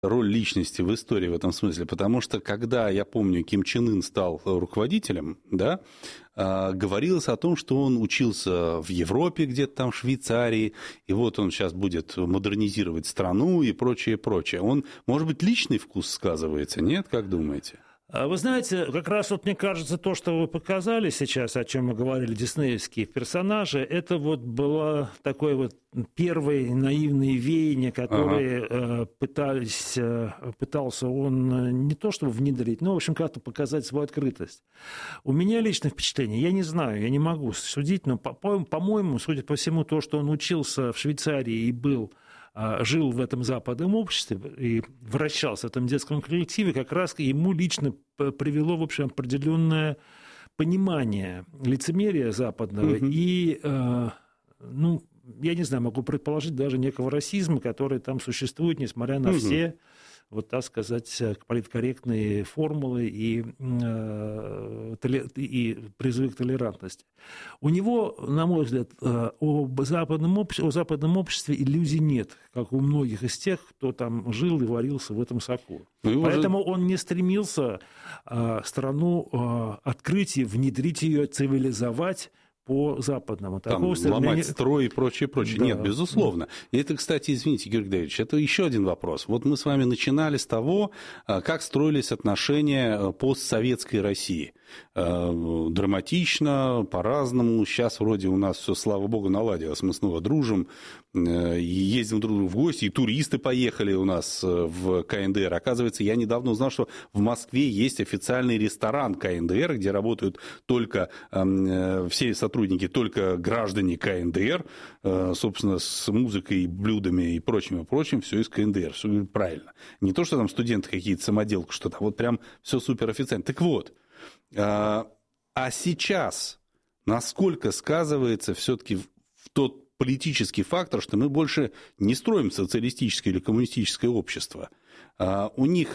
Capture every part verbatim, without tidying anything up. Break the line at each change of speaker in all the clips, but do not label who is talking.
роль личности в истории в этом смысле, потому что когда, я помню, Ким Чен Ын стал руководителем, да, говорилось о том, что он учился в Европе, где-то там в Швейцарии, и вот он сейчас будет модернизировать страну и прочее, прочее. Он, может быть, личный вкус сказывается, нет, как думаете?
Вы знаете, как раз вот мне кажется, то, что вы показали сейчас, о чем мы говорили, диснеевские персонажи, это вот было такое вот первые наивные веяния, которые ага. пытались, пытался он не то чтобы внедрить, но, в общем, как-то показать свою открытость. У меня личное впечатление, я не знаю, я не могу судить, но, по-моему, судя по всему, то, что он учился в Швейцарии и был... жил в этом западном обществе и вращался в этом детском коллективе, как раз ему лично привело, в общем, определенное понимание лицемерия западного угу. и, ну, я не знаю, могу предположить даже некого расизма, который там существует, несмотря на угу. все, вот так сказать, политкорректные формулы и, и призывы к толерантности. У него, на мой взгляд, о западном, обществе, о западном обществе иллюзий нет, как у многих из тех, кто там жил и варился в этом соку. Ну, Поэтому уже... он не стремился страну открыть и внедрить ее, цивилизовать, по-западному.
Там, ломать строй и прочее, прочее. Да. Нет, безусловно. И это, кстати, извините, Георгий Давидович, это еще один вопрос. Вот мы с вами начинали с того, как строились отношения постсоветской России. Драматично, по-разному. Сейчас вроде у нас все, слава богу, наладилось. Мы снова дружим, ездим друг к другу в гости, и туристы поехали у нас в ка эн дэ эр. Оказывается, я недавно узнал, что в Москве есть официальный ресторан ка эн дэ эр, где работают только все сотрудники, только граждане ка эн дэ эр, собственно, с музыкой, блюдами и прочим, и прочим, все из ка эн дэ эр, все правильно. Не то, что там студенты какие-то, самоделки, что-то, а вот прям все суперофициально. Так вот, а сейчас насколько сказывается все-таки в тот политический фактор, что мы больше не строим социалистическое или коммунистическое общество. У них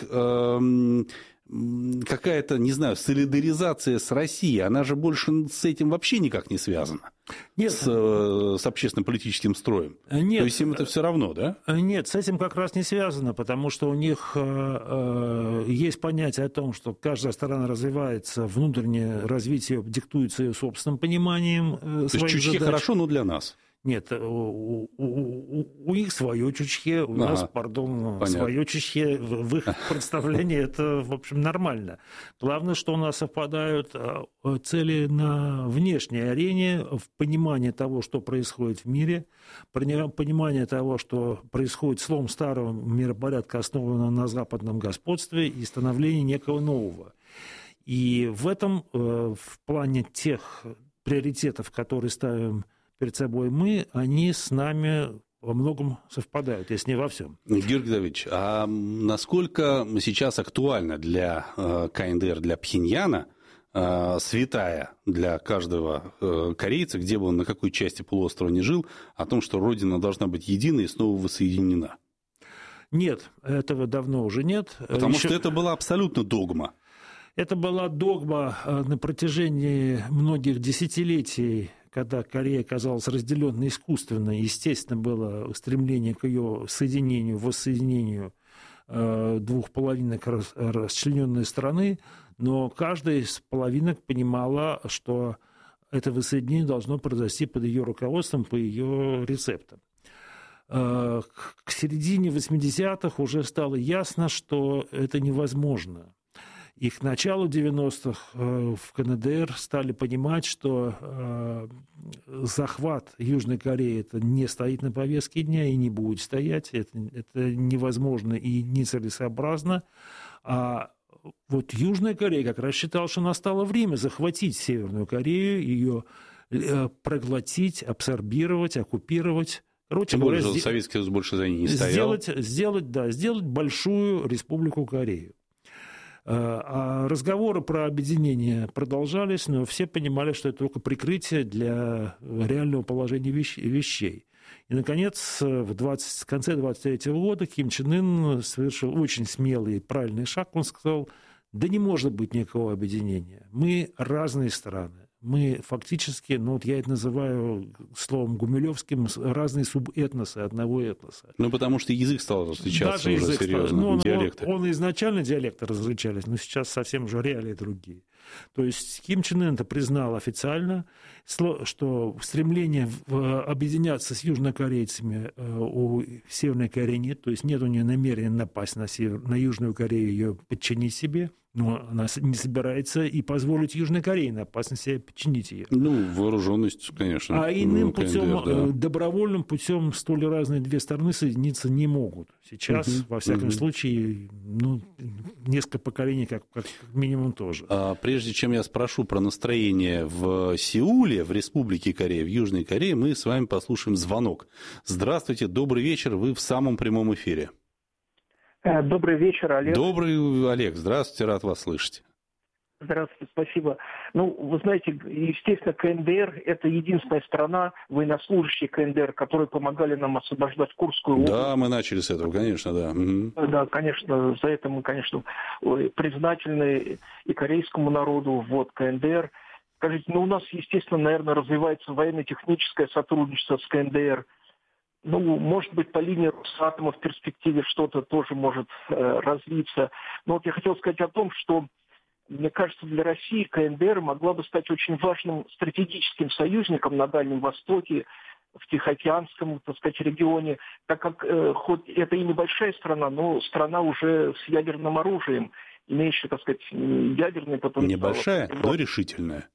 какая-то, не знаю, солидаризация с Россией, она же больше с этим вообще никак не связана. Нет. С, с общественно-политическим строем.
Нет.
То есть им это все равно, да?
Нет, с этим как раз не связано, потому что у них э, есть понятие о том, что каждая страна развивается, внутреннее развитие диктуется ее собственным пониманием э,
То есть чуть-чуть задач. Хорошо, но для нас.
Нет, у, у, у, у них свое чучхе, у ага, нас, пардон, понятно. Свое чучхе. В их представлении это, в общем, нормально. Главное, что у нас совпадают цели на внешней арене, в понимании того, что происходит в мире, понимание того, что происходит слом старого миропорядка, основанного на западном господстве, и становление некого нового. И в этом, в плане тех приоритетов, которые ставим перед собой мы, они с нами во многом совпадают, если не во всем.
Георгий Давидович, а насколько сейчас актуально для ка эн дэ эр, для Пхеньяна, святая для каждого корейца, где бы он, на какой части полуострова ни жил, о том, что Родина должна быть единой и снова воссоединена?
Нет, этого давно уже нет.
Потому
Еще...
что это была абсолютно догма.
Это была догма на протяжении многих десятилетий, когда Корея оказалась разделенной искусственно, естественно, было стремление к ее соединению, воссоединению двух половинок расчлененной страны, но каждая из половинок понимала, что это воссоединение должно произойти под ее руководством, по ее рецептам. К середине восьмидесятых уже стало ясно, что это невозможно. И к началу девяностых в ка эн дэ эр стали понимать, что захват Южной Кореи это не стоит на повестке дня и не будет стоять. Это, это невозможно и нецелесообразно. А вот Южная Корея как раз считала, что настало время захватить Северную Корею, ее проглотить, абсорбировать, оккупировать. Короче,
Тем более, что Советский Союз больше за ней не стоял.
Сделать, сделать, да, сделать большую республику Корею. А разговоры про объединение продолжались, но все понимали, что это только прикрытие для реального положения вещей. И, наконец, в, двадцать, в конце двадцать третьего года Ким Чен Ын совершил очень смелый и правильный шаг. Он сказал, да не может быть никакого объединения. Мы разные страны. Мы фактически, ну вот я это называю словом гумилевским, разные субэтносы одного этноса.
Ну, потому что язык стал различаться
Даже
уже
язык
серьезно,
стал, ну,
диалекты.
Он, он изначально диалекты различались, но сейчас совсем уже реалии другие. То есть Ким Чен Ын это признал официально, что стремление объединяться с южнокорейцами у Северной Кореи нет, то есть нет у нее намерения напасть на, Север, на Южную Корею, ее подчинить себе, но она не собирается и позволить Южной Корее напасть на себя, подчинить ее.
Ну, вооруженность, конечно.
А иным путем,
КНДР, да.
добровольным путем столь разные две стороны соединиться не могут. Сейчас, угу, во всяком угу. случае, ну, несколько поколений как, как минимум тоже.
А прежде чем я спрошу про настроение в Сеуле, в Республике Корея, в Южной Корее, мы с вами послушаем звонок. Здравствуйте, добрый вечер, вы в самом прямом эфире.
Добрый вечер, Олег.
Добрый, Олег, здравствуйте, рад вас слышать.
Здравствуйте, спасибо. Ну, вы знаете, естественно, КНДР – это единственная страна, военнослужащие КНДР, которые помогали нам освобождать Курскую область.
Да, мы начали с этого, конечно, да. Угу.
Да, конечно, за это мы, конечно, признательны и корейскому народу, вот, КНДР. Скажите, ну, у нас, естественно, наверное, развивается военно-техническое сотрудничество с КНДР. Ну, может быть, по линии Росатома в перспективе что-то тоже может э, развиться. Но вот я хотел сказать о том, что, мне кажется, для России КНДР могла бы стать очень важным стратегическим союзником на Дальнем Востоке, в Тихоокеанском, так сказать, регионе, так как э, хоть это и небольшая страна, но страна уже с ядерным оружием, имеющая, так сказать, ядерный потенциал.
Небольшая, но решительная.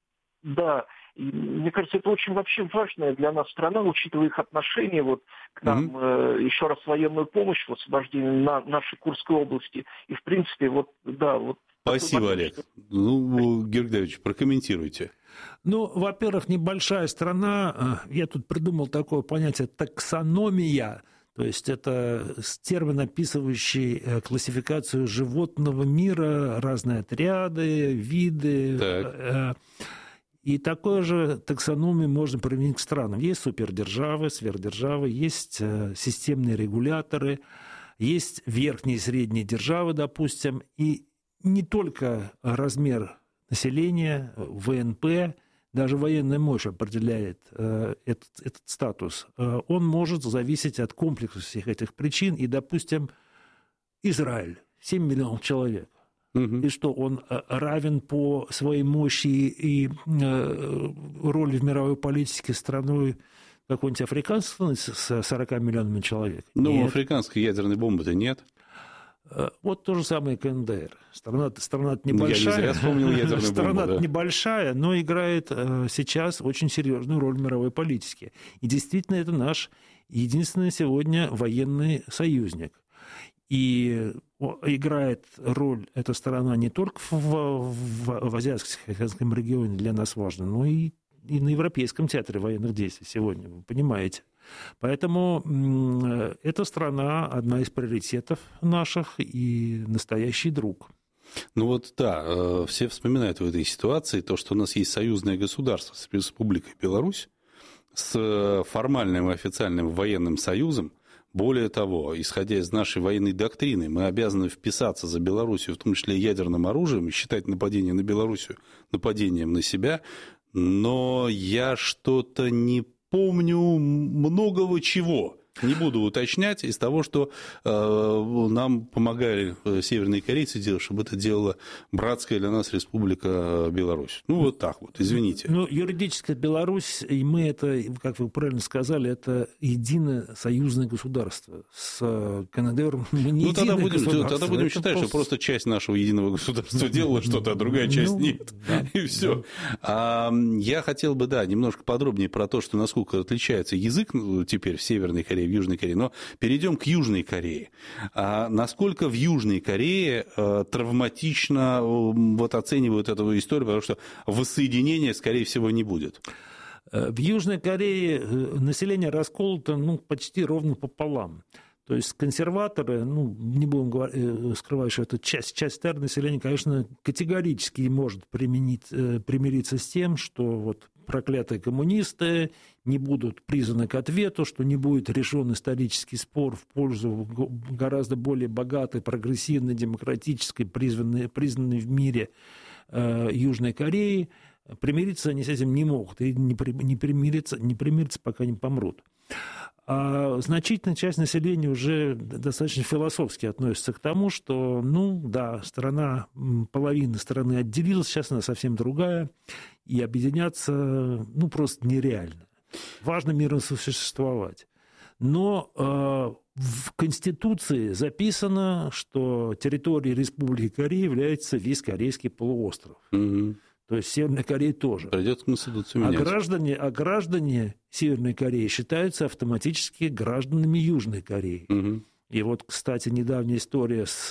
Да. И, мне кажется, это очень вообще важная для нас страна, учитывая их отношение вот, к нам, mm-hmm. э, еще раз военную помощь в освобождении на нашей Курской области. И, в принципе, вот, да, вот...
Спасибо, Олег. Что... Ну, Георгий Давидович, прокомментируйте.
Ну, во-первых, небольшая страна, я тут придумал такое понятие таксономия, то есть это термин, описывающий классификацию животного мира, разные отряды, виды... Так. И такой же таксономию можно применить к странам. Есть супердержавы, сверхдержавы, есть системные регуляторы, есть верхние и средние державы, допустим. И не только размер населения, ВНП, даже военная мощь определяет этот, этот статус. Он может зависеть от комплекса всех этих причин. И, допустим, Израиль, семь миллионов человек. И что, он равен по своей мощи и роли в мировой политике страной какой-нибудь африканской с сорока миллионами человек?
Ну, нет. Африканской ядерной бомбы-то нет.
Вот то же самое КНДР. Страна, страна небольшая,
Я не зря вспомнил ядерную
страна
бомбу, да.
небольшая, но играет сейчас очень серьезную роль в мировой политике. И действительно, это наш единственный сегодня военный союзник. И играет роль эта сторона не только в, в, в Азиатско-Тихоокеанском регионе, для нас важно, но и, и на Европейском театре военных действий сегодня, вы понимаете. Поэтому эта страна одна из приоритетов наших и настоящий друг.
Ну вот да, все вспоминают в этой ситуации то, что у нас есть союзное государство с Республикой Беларусь, с формальным и официальным военным союзом. Более того, исходя из нашей военной доктрины, мы обязаны вписаться за Белоруссию, в том числе ядерным оружием, и считать нападение на Белоруссию нападением на себя. Но я что-то не помню многого чего. Не буду уточнять из того, что э, нам помогали северные корейцы делать, чтобы это делала братская для нас Республика Беларусь. Ну, вот так вот, извините.
Ну, юридическая Беларусь, и мы это, как вы правильно сказали, это единое союзное государство. С КНДР мы не
ну, тогда будем,
государство.
Тогда будем считать, просто... что просто часть нашего единого государства делала что-то, а другая часть ну, нет. Да, и все. Да. А, я хотел бы, да, немножко подробнее про то, что насколько отличается язык теперь в Северной Корее, в Южной Корее, но перейдем к Южной Корее. А насколько в Южной Корее а, травматично вот, оценивают эту историю, потому что воссоединения, скорее всего, не будет?
В Южной Корее население расколото ну, почти ровно пополам. То есть консерваторы, ну, не будем говорить, скрывать, что это часть, часть старого населения, конечно, категорически не может применить, примириться с тем, что вот проклятые коммунисты не будут призваны к ответу, что не будет решен исторический спор в пользу гораздо более богатой, прогрессивной, демократической, признанной, признанной в мире э, Южной Кореи. Примириться они с этим не могут, и не, при, не, примириться, не примириться, пока не помрут. А значительная часть населения уже достаточно философски относится к тому, что, ну, да, страна, половина страны отделилась, сейчас она совсем другая, и объединяться, ну, просто нереально. Важно мирно существовать. Но э, в Конституции записано, что территорией Республики Корея является весь Корейский полуостров. Mm-hmm. То есть Северная Корея тоже.
Придется Конституцию менять.
А граждане, а граждане Северной Кореи считаются автоматически гражданами Южной Кореи. Угу. И вот, кстати, недавняя история с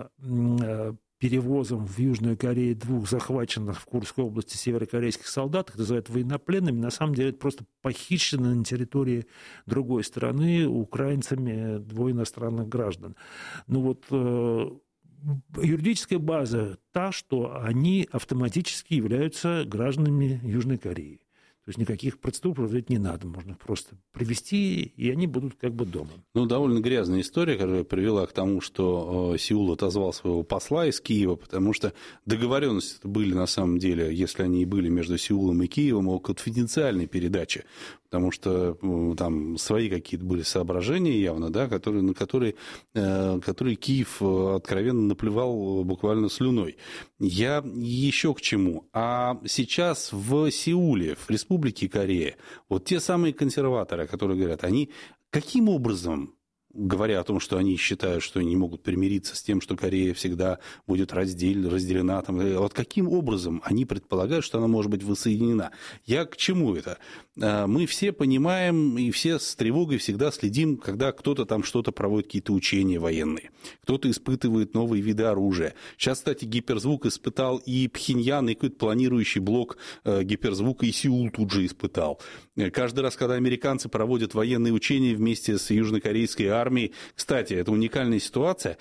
э, перевозом в Южную Корею двух захваченных в Курской области северокорейских солдат, их называют военнопленными, на самом деле это просто похищено на территории другой страны украинцами двое иностранных граждан. Ну вот... Э, юридическая база та, что они автоматически являются гражданами Южной Кореи. То есть никаких процедур проводить не надо, можно их просто привести, и они будут как бы дома.
Ну, довольно грязная история, которая привела к тому, что Сеул отозвал своего посла из Киева, потому что договоренности были на самом деле, если они и были между Сеулом и Киевом, о конфиденциальной передаче, потому что там свои какие-то были соображения явно, да, которые, на которые, которые Киев откровенно наплевал буквально слюной. Я еще к чему. А сейчас в Сеуле, в Республике Корея, вот те самые консерваторы, которые говорят, они каким образом, говоря о том, что они считают, что они не могут примириться с тем, что Корея всегда будет раздел, разделена, там, вот каким образом они предполагают, что она может быть воссоединена? Я к чему это? Мы все понимаем и все с тревогой всегда следим, когда кто-то там что-то проводит, какие-то учения военные, кто-то испытывает новые виды оружия. Сейчас, кстати, гиперзвук испытал и Пхеньян, и какой-то планирующий блок гиперзвука, и Сеул тут же испытал. Каждый раз, когда американцы проводят военные учения вместе с южнокорейской армией, армии. Кстати, это уникальная ситуация.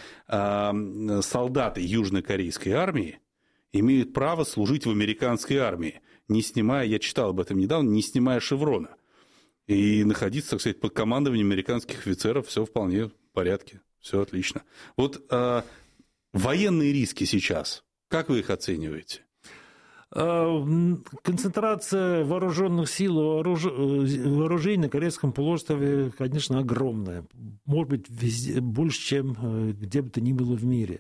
Солдаты южнокорейской армии имеют право служить в американской армии, не снимая, я читал об этом недавно, не снимая шеврона. И находиться, так сказать, под командованием американских офицеров, все вполне в порядке, все отлично. Вот а, военные риски сейчас, как вы их оцениваете?
Концентрация вооруженных сил, вооруж... вооружений на Корейском полуострове, конечно, огромная. Может быть, везде, больше, чем где бы то ни было в мире.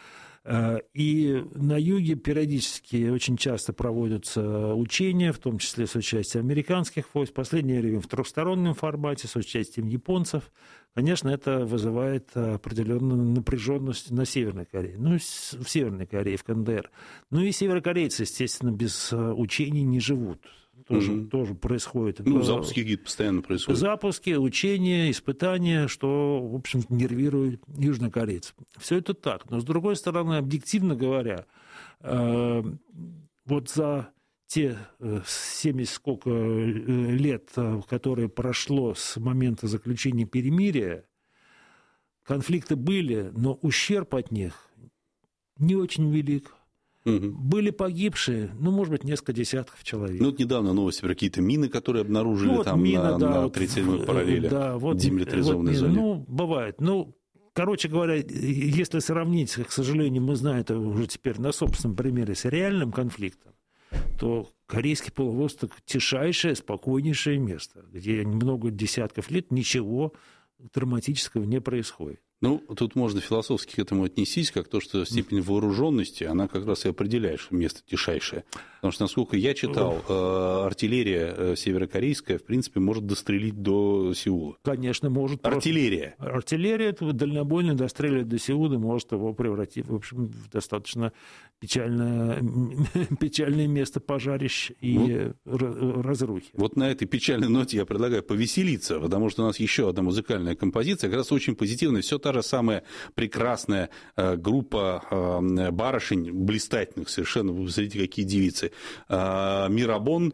И на юге периодически очень часто проводятся учения, в том числе с участием американских войск, в последнее время в трехстороннем формате, с участием японцев. Конечно, это вызывает определенную напряженность на Северной Корее, ну, в Северной Корее, в КНДР. Ну и северокорейцы, естественно, без учений не живут. Тоже, угу. тоже происходит.
Ну, запуски какие-то постоянно происходят.
Запуски, учения, испытания, что, в общем, нервирует южнокорейцев. Все это так. Но, с другой стороны, объективно говоря, э, вот за те семьдесят сколько лет, которые прошло с момента заключения перемирия, конфликты были, но ущерб от них не очень велик. Угу. Были погибшие, ну, может быть, несколько десятков человек.
Ну, вот недавно новости про какие-то мины, которые обнаружили ну, там мина, на, да, на тридцать седьмой вот, параллели, да, вот, демилитаризованной вот, зоне.
Ну, бывает. Ну, короче говоря, если сравнить, к сожалению, мы знаем это уже теперь на собственном примере с реальным конфликтом, то Корейский полуостров – тишайшее, спокойнейшее место, где много десятков лет ничего драматического не происходит.
Ну, тут можно философски к этому отнестись, как то, что степень вооруженности, она как раз и определяет, что место тишайшее. Потому что, насколько я читал, артиллерия северокорейская, в принципе, может дострелить до Сеула.
Конечно, может.
Артиллерия.
Просто... Артиллерия дальнобойно достреливает до Сеула, может его превратить, в общем, в достаточно печальное, печальное место пожарищ и вот, разрухи.
Вот на этой печальной ноте я предлагаю повеселиться, потому что у нас еще одна музыкальная композиция, как раз очень позитивная, все та же самая прекрасная группа барышень, блистательных совершенно, вы смотрите, какие девицы. Мирабон,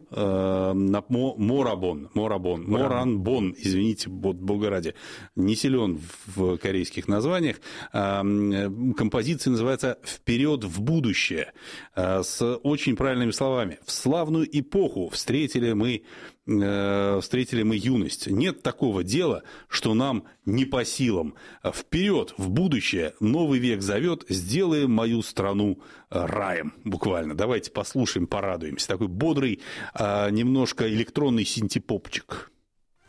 Морабон, Морабон, Моранбон, извините, бога ради, не силен в корейских названиях. Композиция называется «Вперед в будущее», с очень правильными словами. В славную эпоху встретили мы э, встретили мы юность. Нет такого дела, что нам не по силам. Вперед, в будущее, новый век зовет, сделаем мою страну раем. Буквально. Давайте послушаем, порадуемся. Такой бодрый, э, немножко электронный синтепопчик.